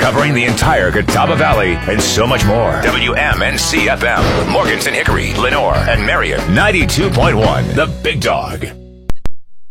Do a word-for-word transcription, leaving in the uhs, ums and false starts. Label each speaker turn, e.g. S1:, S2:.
S1: covering the entire Catawba Valley and so much more. W M N C F M, Morganton, Hickory, Lenore, and Marion. ninety-two point one, The Big Dog.